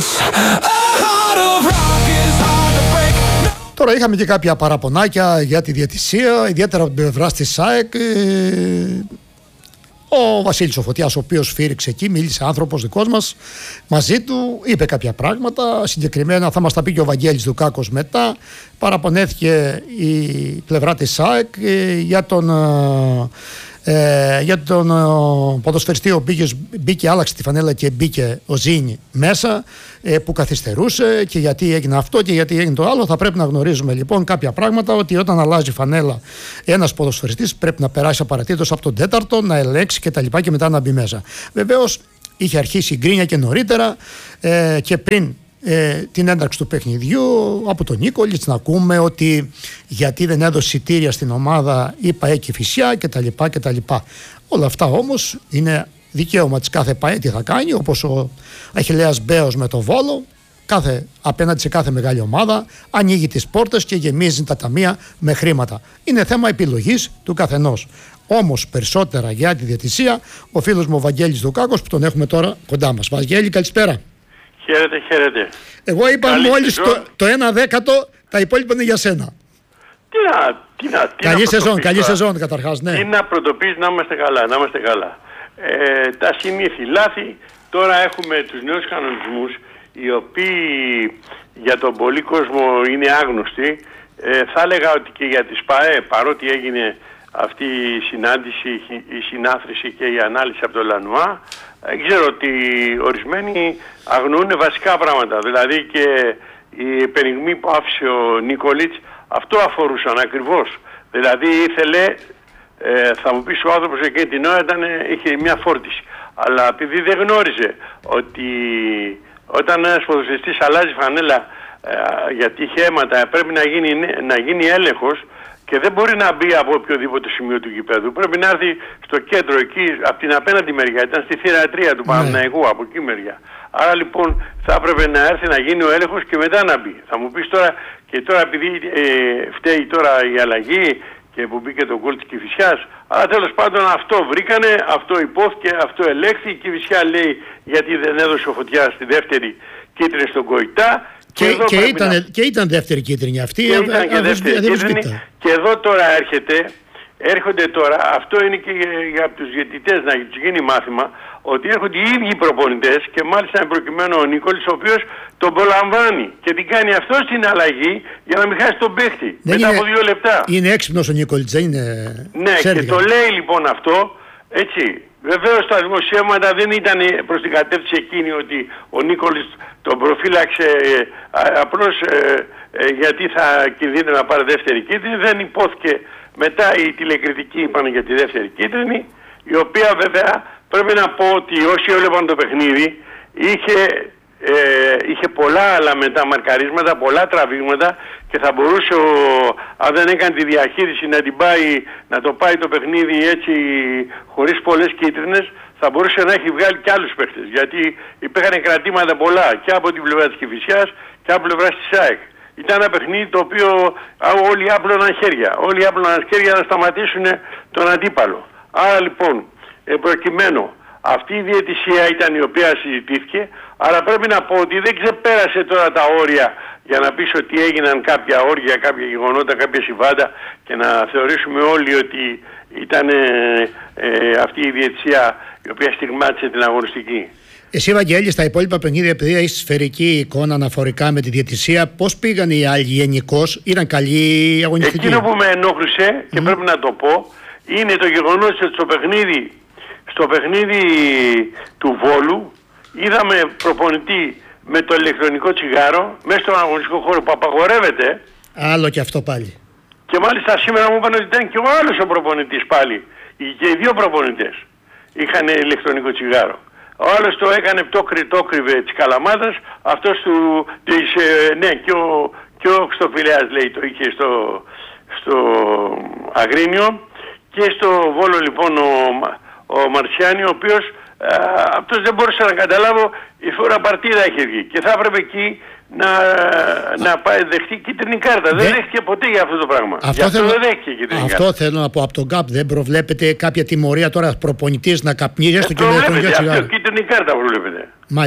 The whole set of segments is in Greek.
Τώρα είχαμε και κάποια παραπονάκια για τη διαιτησία, ιδιαίτερα από την πλευρά της ΣΑΕΚ. Ο Βασίλης ο Φωτιάς, ο οποίος φύριξε εκεί, μίλησε άνθρωπος δικός μας μαζί του, είπε κάποια πράγματα. Συγκεκριμένα θα μας τα πει και ο Βαγγέλης Δουκάκος μετά. Παραπονέθηκε η πλευρά της ΣΑΕΚ για τον ποδοσφαιριστή ο οποίος μπήκε, άλλαξε τη φανέλα και μπήκε ο Ζήνη μέσα, που καθυστερούσε, και γιατί έγινε αυτό και γιατί έγινε το άλλο. Θα πρέπει να γνωρίζουμε λοιπόν κάποια πράγματα, ότι όταν αλλάζει φανέλα ένας ποδοσφαιριστής πρέπει να περάσει απαραίτητος από τον τέταρτο, να ελέγξει και τα λοιπά και μετά να μπει μέσα. Βεβαίως είχε αρχίσει η γκρίνια και νωρίτερα και πριν την ένταξη του παιχνιδιού από τον Νίκολιτς, να ακούμε ότι γιατί δεν έδωσε εισιτήρια στην ομάδα η ΠΑΕ Κηφισιά κτλ. Όλα αυτά όμως είναι δικαίωμα της κάθε ΠΑΕ, τι θα κάνει, όπως ο Αχιλλέας Μπέος με το Βόλο, απέναντι σε κάθε μεγάλη ομάδα ανοίγει τις πόρτες και γεμίζει τα ταμεία με χρήματα. Είναι θέμα επιλογής του καθενός. Όμως περισσότερα για τη διαιτησία ο φίλος μου ο Βαγγέλης Δουκάκος, που τον έχουμε τώρα κοντά μας. Βαγγέλη, καλησπέρα. Χαίρετε. Εγώ είπα μόλις το 1/10, τα υπόλοιπα είναι για σένα. Καλή σεζόν καταρχάς, ναι. Τι να πρωτοποιείς, να είμαστε καλά. Τα συνήθη λάθη. Τώρα έχουμε τους νέους κανονισμούς, οι οποίοι για τον πολύ κόσμο είναι άγνωστοι. Θα έλεγα ότι και για τις ΠΑΕ, παρότι έγινε αυτή η συνάντηση, η συνάθρηση και η ανάλυση από το Λανουά, ξέρω ότι ορισμένοι αγνοούν βασικά πράγματα. Δηλαδή και η περιγμή που άφησε ο Νίκολιτς, αυτό αφορούσαν ακριβώς. Δηλαδή ήθελε, θα μου πεις, ο άνθρωπος εκείνη την ώρα είχε μια φόρτιση. Αλλά επειδή δεν γνώριζε ότι όταν ένας ποδοσφαιριστής αλλάζει φανέλα γιατί είχε αίματα, πρέπει να γίνει έλεγχος, και δεν μπορεί να μπει από οποιοδήποτε σημείο του γηπέδου. Πρέπει να έρθει στο κέντρο εκεί, από την απέναντι μεριά. Ήταν στη θύρα 3 του Παναθηναϊκού, από εκεί μεριά. Άρα λοιπόν θα έπρεπε να έρθει να γίνει ο έλεγχος και μετά να μπει. Θα μου πεις τώρα, και τώρα επειδή φταίει τώρα η αλλαγή και που μπήκε το γκολ της Κηφισιάς, αλλά τέλος πάντων αυτό βρήκανε, αυτό υπόθηκε, αυτό ελέγχθη. Η Κηφισιά λέει γιατί δεν έδωσε ο Φωτιάς στη δεύτερη κίτρινη στον Κοϊτά. Και ήταν δεύτερη κίτρινη αυτή. Και εδώ τώρα έρχονται τώρα, αυτό είναι και για τους διαιτητές να τους γίνει μάθημα, ότι έρχονται οι ίδιοι προπονητές, και μάλιστα εν προκειμένου ο Νίκολης, ο οποίος τον προλαμβάνει και την κάνει αυτό στην αλλαγή για να μην χάσει τον παίχτη μετά από 2 λεπτά. Είναι έξυπνος ο Νίκολης, δεν είναι. Ναι, και το λέει λοιπόν αυτό, έτσι. Βεβαίως τα δημοσιεύματα δεν ήταν προς την κατεύθυνση εκείνη ότι ο Νίκολης τον προφύλαξε απλώς γιατί θα κινδύνει να πάρει δεύτερη κίτρινη. Δεν υπόθηκε. Μετά η τηλεκριτική είπαν για τη δεύτερη κίτρινη, η οποία βέβαια πρέπει να πω ότι όσοι έβλεπαν το παιχνίδι είχε πολλά άλλα μετά μαρκαρίσματα, πολλά τραβήγματα, και θα μπορούσε αν δεν έκανε τη διαχείριση να το πάει το παιχνίδι έτσι χωρίς πολλές κίτρινες, θα μπορούσε να έχει βγάλει και άλλους παίχτες, γιατί υπήρχαν κρατήματα πολλά και από την πλευρά της Κηφισιάς και από την πλευρά της ΣΑΕΚ. Ήταν ένα παιχνίδι το οποίο όλοι άπλωναν χέρια να σταματήσουν τον αντίπαλο. Άρα λοιπόν, προκειμένου, αυτή η διαιτησία ήταν η οποία συζητήθηκε, αλλά πρέπει να πω ότι δεν ξεπέρασε τώρα τα όρια για να πεις ότι έγιναν κάποια όρια, κάποια γεγονότα, κάποια συμβάντα, και να θεωρήσουμε όλοι ότι ήταν αυτή η διαιτησία η οποία στιγμάτισε την αγωνιστική. Εσύ, Βαγγέλη, στα υπόλοιπα παιχνίδια, επειδή έχεις σφαιρική εικόνα αναφορικά με τη διαιτησία, πώς πήγαν οι άλλοι γενικώς, ήταν καλή η αγωνιστική? Εκείνο που με ενόχλησε και πρέπει να το πω, είναι το γεγονός ότι στο παιχνίδι του Βόλου είδαμε προπονητή με το ηλεκτρονικό τσιγάρο μέσα στον αγωνιστικό χώρο, που απαγορεύεται. Άλλο και αυτό πάλι. Και μάλιστα σήμερα μου είπαν ότι ήταν και ο άλλος ο προπονητής πάλι. Και οι δύο προπονητές είχαν ηλεκτρονικό τσιγάρο. Ο άλλος το έκανε, το κρύβε της Καλαμάτας, αυτός ναι, και ο Χρυστοφυλέας λέει το είχε στο Αγρίνιο, και στο Βόλο λοιπόν ο Μαρσιάνη, ο οποίος αυτός δεν μπορούσε να καταλάβω, η φορά παρτίδα είχε βγει και θα έπρεπε εκεί να δεχτεί κίτρινη κάρτα. Δεν δέχτηκε ποτέ για αυτό το πράγμα. Αυτό δεν δέχτηκε κίτρινη κάρτα. Αυτό θέλω να πω. Από τον ΚΑΠ δεν προβλέπεται κάποια τιμωρία τώρα προπονητής να καπνίζει έστω και με τον αυτό κίτρινη κάρτα προβλέπεται. Μάλιστα.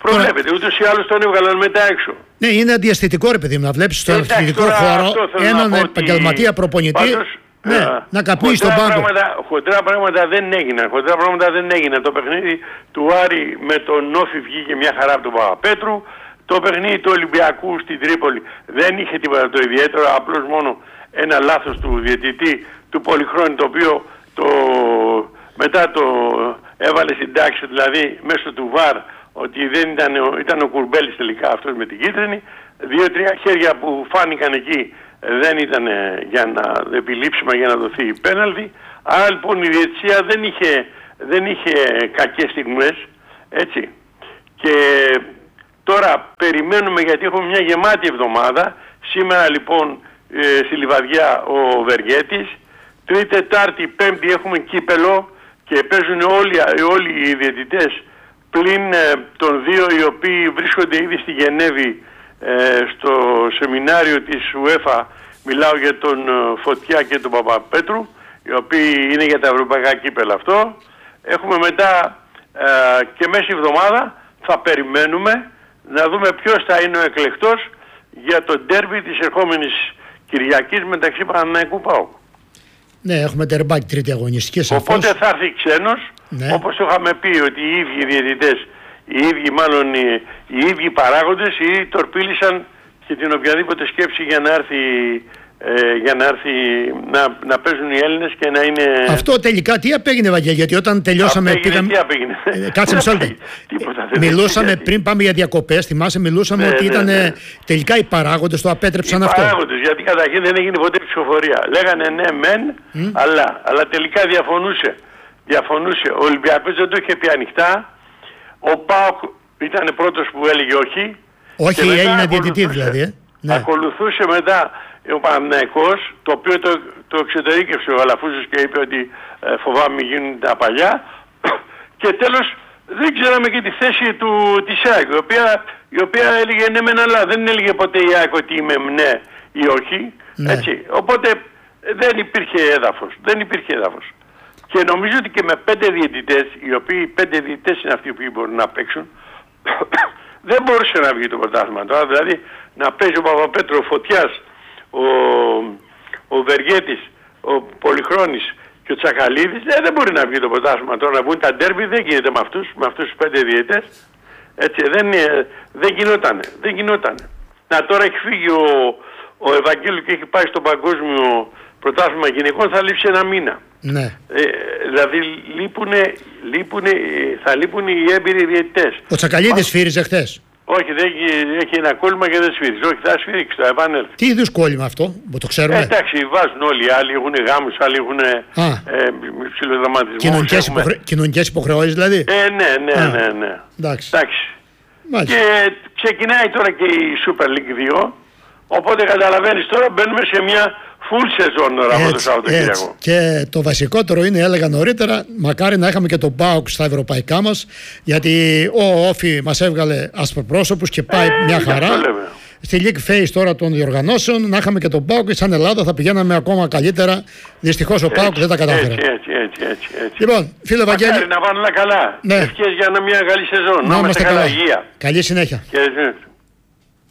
Προβλέπεται, ούτως ή άλλως τον έβγαλαν μετά έξω. Ναι, είναι αντιαισθητικό ρε παιδί μου να βλέπεις στον αθλητικό χώρο έναν επαγγελματία προπονητή. Ναι, να καπνίσει στον πάγκο. Χοντρά πράγματα δεν έγιναν. Το παιχνίδι του Άρη με τον Όφη βγήκε μια χαρά από τον Παπαπέτρου. Το παιχνίδι του Ολυμπιακού στην Τρίπολη δεν είχε τίποτα το ιδιαίτερο, απλώς μόνο ένα λάθος του διαιτητή του Πολυχρόνη, το οποίο μετά το έβαλε στην τάξη, δηλαδή μέσω του ΒΑΡ, ότι δεν ήταν ο Κουρμπέλης τελικά αυτός με την κίτρινη. 2-3 χέρια που φάνηκαν εκεί δεν ήταν για να επιλήψιμα για να δοθεί η πέναλτι. Άρα λοιπόν η διαιτησία δεν είχε κακές στιγμές, έτσι. Και τώρα περιμένουμε, γιατί έχουμε μια γεμάτη εβδομάδα. Σήμερα λοιπόν στη Λιβαδιά ο Βεργέτης. Τρίτη, Τετάρτη, Πέμπτη έχουμε κύπελο και παίζουν όλοι οι διαιτητές πλην των δύο οι οποίοι βρίσκονται ήδη στη Γενέβη στο σεμινάριο της UEFA. Μιλάω για τον Φωτιά και τον Παπαπέτρου, οι οποίοι είναι για τα ευρωπαϊκά κύπελα αυτό. Έχουμε μετά και μέση εβδομάδα θα περιμένουμε να δούμε ποιος θα είναι ο εκλεκτός για το ντέρμπι της ερχόμενης Κυριακής μεταξύ Παναθηναϊκού ΠΑΟΚ. Ναι, έχουμε τερμπάκι τρίτη αγωνιστική σαφώς. Οπότε θα έρθει ξένος, ναι. Όπως το είχαμε πει, ότι οι ίδιοι διαιτητές, οι ίδιοι παράγοντες, οι ίδιοι τορπίλησαν και την οποιαδήποτε σκέψη για να έρθει να παίζουν οι Έλληνες και να είναι... Αυτό τελικά τι απέγινε, Βαγγέλη, γιατί όταν τελειώσαμε τι απέγινε. Κάτσε μισό λεπτό. Μιλούσαμε πριν πάμε για διακοπές, θυμάσαι, μιλούσαμε ότι ήταν τελικά οι παράγοντες το απέτρεψαν αυτό. Οι παράγοντες, γιατί καταρχήν δεν έγινε ποτέ ψηφοφορία. Λέγανε ναι μεν, αλλά τελικά διαφωνούσε. Ο Ολυμπιακός δεν το είχε πει ανοιχτά. Ο ΠΑΟΚ ήταν πρώτος που έλεγε όχι. Όχι, η Έλληνα διαιτητή δηλαδή. Ναι. Ακολουθούσε μετά ο Παναθηναϊκός, το οποίο το εξωτερήκευσε ο Γαλαφούζος και είπε ότι φοβάμαι μην γίνουν τα παλιά. Και τέλος δεν ξέραμε και τη θέση της ΑΕΚ, η οποία έλεγε ναι μεν, αλλά δεν έλεγε ποτέ η ΑΕΚ ότι είμαι ναι ή όχι. Ναι. Έτσι. Οπότε δεν υπήρχε έδαφος. Και νομίζω ότι και με 5 διαιτητές, οι οποίοι 5 διαιτητές είναι αυτοί που μπορούν να παίξουν, δεν μπορούσε να βγει το πρωτάθλημα τώρα. Δηλαδή να παίζει ο Παπαπέτρου, ο Φωτιάς, ο Βεργέτης, ο Πολυχρόνης και ο Τσακαλίδης, δεν μπορεί να βγει το πρωτάθλημα τώρα. Να βγουν τα ντέρμπι, δεν γίνεται με αυτούς τους 5 διαιτητές. Έτσι, δεν γινότανε. Να, τώρα έχει φύγει ο Ευαγγέλου και έχει πάει στο παγκόσμιο πρωτάθλημα γυναικών, θα λείψει ένα μήνα. Ναι. Δηλαδή θα λείπουν οι έμπειροι διαιτητές. Ο Τσακαλίδης σφύριζε χθες. Όχι, δεν έχει ένα κόλλημα και δεν σφύριζε. Όχι, θα σφύριξει, θα επανέλθει. Τι είδους κόλλημα αυτό, το ξέρουμε. Εντάξει, βάζουν όλοι. Άλλοι έχουν γάμους, άλλοι έχουν ψηλοδραματισμούς. Κοινωνικές υποχρεώσεις δηλαδή. Ναι. Εντάξει. Και ξεκινάει τώρα και η Super League 2. Οπότε καταλαβαίνεις, τώρα μπαίνουμε σε μια full season από το Σαββατοκύριακο. Και το βασικότερο είναι, έλεγα νωρίτερα, μακάρι να είχαμε και τον ΠΑΟΚ στα ευρωπαϊκά μας, γιατί ο Όφη μας έβγαλε ασπροπρόσωπους και πάει μια χαρά. Στη League Phase τώρα των διοργανώσεων, να είχαμε και τον ΠΑΟΚ και σαν Ελλάδα θα πηγαίναμε ακόμα καλύτερα. Δυστυχώς ο ΠΑΟΚ δεν τα κατάφερε. Έτσι. Λοιπόν, φίλε Βαγγέλη. Μακάρι να πάνε όλα καλά. Ναι. Ευχές για μια καλή σεζόν. Να είμαστε καλά. Υγεία. Καλή συνέχεια.